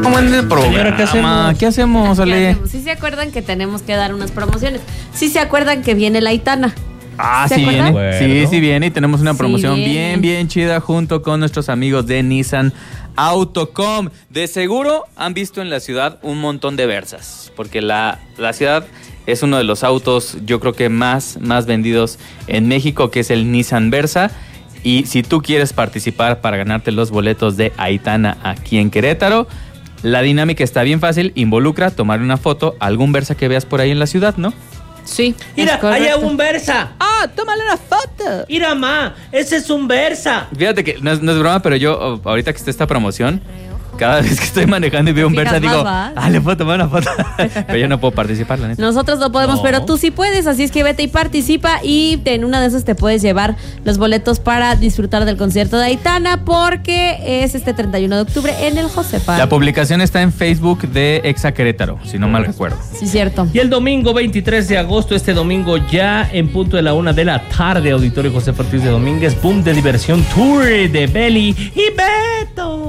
buen programa. Señora, ¿Qué hacemos, Ale? Sí se acuerdan que tenemos que dar unas promociones. Sí se acuerdan que viene la Aitana. Sí viene. Bueno. Sí viene. Y tenemos una promoción viene. bien chida junto con nuestros amigos de Nissan Autocom. De seguro han visto en la ciudad un montón de Versas, porque la ciudad es uno de los autos, yo creo que más vendidos en México, que es el Nissan Versa. Y si tú quieres participar para ganarte los boletos de Aitana aquí en Querétaro, la dinámica está bien fácil. Involucra tomar una foto a algún Versa que veas por ahí en la ciudad, ¿no? Sí. Mira, hay un Versa. ¡Tómale una foto! Mira, ma, ese es un Versa. Fíjate que no es broma, pero yo ahorita que está esta promoción, cada vez que estoy manejando y veo un Versa, digo, le puedo tomar una foto. Pero yo no puedo participar, la neta. Nosotros no podemos, pero tú sí puedes, así es que vete y participa y en una de esas te puedes llevar los boletos para disfrutar del concierto de Aitana, porque es este 31 de octubre en el Josefa. La publicación está en Facebook de Exa Querétaro, si no mal recuerdo. Sí, cierto. Y el domingo 23 de agosto, este domingo ya en punto de la 1 de la tarde, Auditorio José Ortiz de Domínguez, Boom de Diversión Tour de Beli y Beto.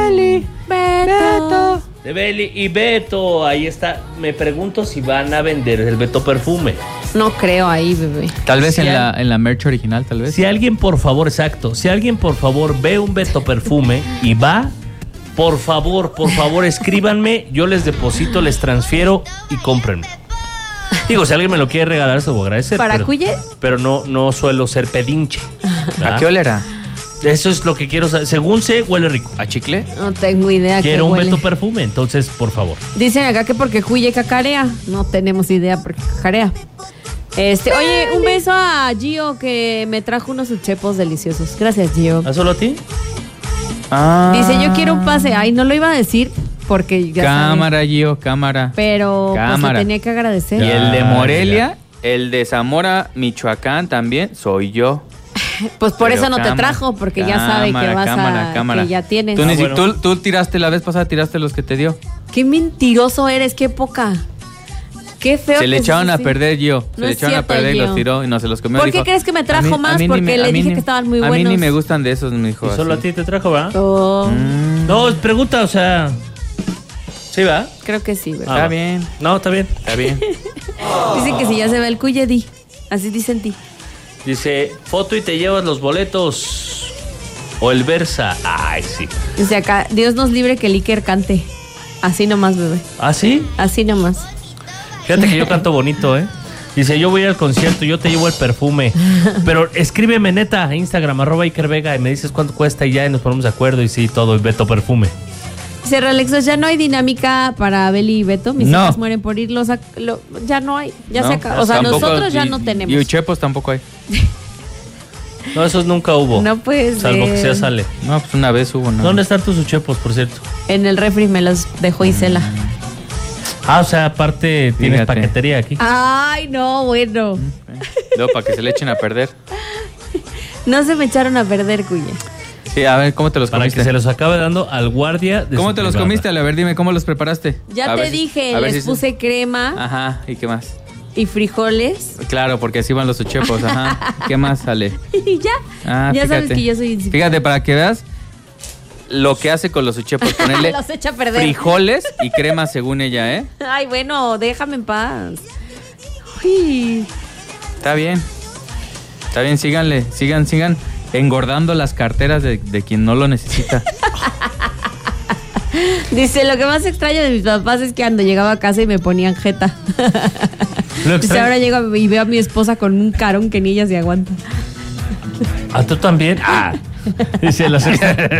Beto. De Beli y Beto, ahí está. Me pregunto si van a vender el Beto perfume. No creo ahí, bebé. Tal vez Si en la merch original, tal vez. Si alguien, por favor, si alguien, por favor, ve un Beto perfume y va, por favor, escríbanme, yo les deposito, les transfiero y cómprenme. Digo, si alguien me lo quiere regalar, se lo voy a agradecer. ¿Para Cuye? Pero no suelo ser pedinche. ¿A qué olera? Eso es lo que quiero saber. Según sé, huele rico. ¿A chicle? No tengo idea. Quiero un huele. Beto perfume, entonces, por favor. Dicen acá que porque Cuye cacarea. No tenemos idea porque cacarea. Oye, un beso a Gio que me trajo unos uchepos deliciosos. Gracias, Gio. ¿A solo a ti? Dice, yo quiero un pase. Ay, no lo iba a decir porque ya Cámara, sabía. Gio, cámara. Pero Cámara. pues, tenía que agradecer. Y el de Ya, Morelia, el de Zamora, Michoacán también, soy yo. Pues por Pero eso no te trajo, porque ya sabe que vas cámara. que ya tienes. Tú tiraste la vez pasada, tiraste los que te dio. Qué mentiroso eres, qué poca. Qué feo. Se le echaron a perder, Gio. Se No le es echaron a cierto, perder y Gio. los tiró y no se los comió. ¿Por qué crees que me trajo más? Porque le dije que estaban muy A mí buenos. ni me gustan de esos, me dijo. ¿Y solo a ti te trajo, va? Oh, No, pregunta, o sea... ¿Sí, va? creo que sí, ¿verdad? Está bien, No, está bien. está bien. Dicen que si ya se ve el cuye, di. Así dicen ti. Dice, foto y te llevas los boletos. O el Versa. Ay, sí. Dice acá, Dios nos libre que el Iker cante. Así nomás, bebé. ¿Ah, sí? Así nomás. Fíjate que yo canto bonito, ¿eh? Dice, yo voy al concierto, yo te llevo el perfume. Pero escríbeme, neta, a Instagram, @IkerVega, y me dices cuánto cuesta y ya nos ponemos de acuerdo y sí, todo, y Beto perfume. Dice Relexos, ya no hay dinámica para Beli y Beto. Mis No. hijas mueren por irlos ya no hay. Ya No, se acabó. O sea, tampoco, nosotros ya y- no tenemos. Y uchepos tampoco hay. No, esos nunca hubo. No puede Salvo que ser. sea sale. No, pues una vez hubo, ¿no? ¿Dónde están tus uchepos, por cierto? En el refri me los dejó Isela. Ah, o sea, aparte tienes Fíjate. paquetería aquí. Ay, no, bueno. Luego para que se le echen a perder. No se me echaron a perder, cuya. Sí, a ver, ¿cómo te los Para comiste? que se los acabe dando al guardia de ¿Cómo su te los privada. comiste? A ver, dime, ¿cómo los preparaste? Ya A te ver si- dije, a ver les si- puse crema Ajá, ¿y qué más? y frijoles. Claro, porque así van los uchepos, ajá. ¿Qué más sale? Y ya. Ah, ya sabes fíjate. que yo soy insípida. Fíjate, para que veas lo que hace con los uchepos, ponerle Los echa a perder. frijoles y crema según ella, ¿eh? Ay, bueno, déjame en paz. Uy. Está bien. Está bien, síganle, sigan engordando las carteras de quien no lo necesita. Dice, lo que más extraño de mis papás es que cuando llegaba a casa y me ponían jeta. Lo Dice, extraño- ahora llego y veo a mi esposa con un carón que ni ella se aguanta. ¿A tú también? Ah. Dice, los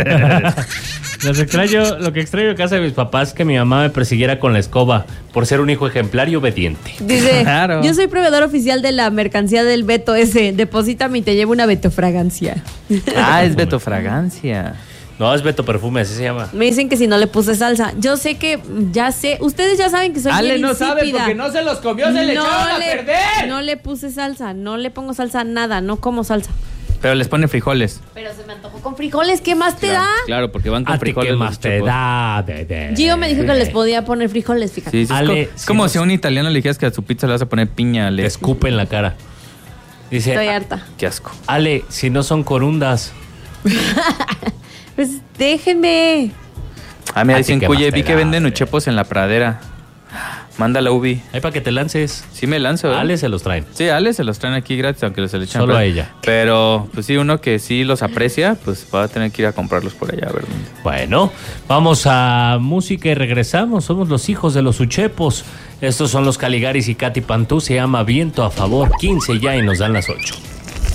extraño, lo que extraño en casa de mis papás es que mi mamá me persiguiera con la escoba por ser un hijo ejemplar y obediente. Dice, Claro. yo soy proveedor oficial de la mercancía del Beto S. Deposítame y te llevo una betofragancia. Ah, es Beto Fragancia. No, es Beto Perfume, así se llama. Me dicen que si no le puse salsa. Yo sé que, ya sé. Ustedes ya saben que soy Ale bien no sabe insípida. porque no se los comió, se le echaron a perder. No le puse salsa, no le pongo salsa a nada, no como salsa. Pero les pone frijoles. Pero se me antojó con frijoles, ¿qué más te da? Claro, porque van con ¿A ti frijoles. qué los más te uchepos. da, bebé? Gio me dijo que les podía poner frijoles, fíjate. Sí, sí, Ale, es como si a un italiano le dijeras que a su pizza le vas a poner piña, Te Ale. escupe en la cara. Dice, Estoy harta. Qué asco. Ale, si no son corundas. Pues déjenme. Ah, mira, ¿A ti dicen, qué Cuye, más te vi que da, venden hombre? uchepos en la pradera. Manda la Ubi. Ahí para que te lances. Sí me lanzo, ¿eh? Ale se los traen. Sí, Ale se los traen aquí gratis, aunque se le echan. Solo a ella. Pero, pues sí, uno que sí los aprecia, pues va a tener que ir a comprarlos por allá, a ver dónde. Bueno, vamos a música y regresamos. Somos los hijos de los uchepos. Estos son los Caligaris y Katy Pantú. Se llama Viento a Favor. 15 ya y nos dan las 8.